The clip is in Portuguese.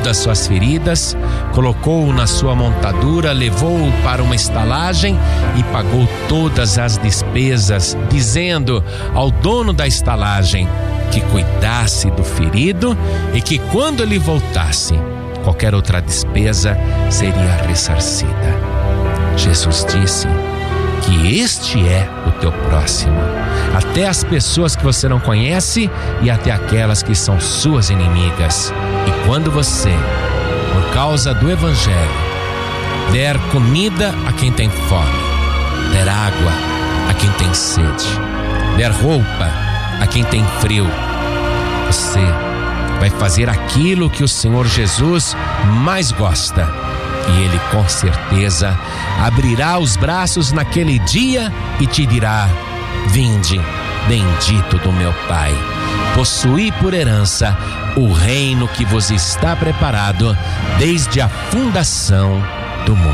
das suas feridas, colocou-o na sua montadura, levou-o para uma estalagem e pagou todas as despesas, dizendo ao dono da estalagem que cuidasse do ferido e que quando ele voltasse, qualquer outra despesa seria ressarcida. Jesus disse que este é o teu próximo, até as pessoas que você não conhece e até aquelas que são suas inimigas. E quando você, por causa do Evangelho, der comida a quem tem fome, der água a quem tem sede, der roupa a quem tem frio, você vai fazer aquilo que o Senhor Jesus mais gosta. E Ele com certeza abrirá os braços naquele dia e te dirá: vinde, bendito do meu Pai, possuí por herança o reino que vos está preparado desde a fundação do mundo.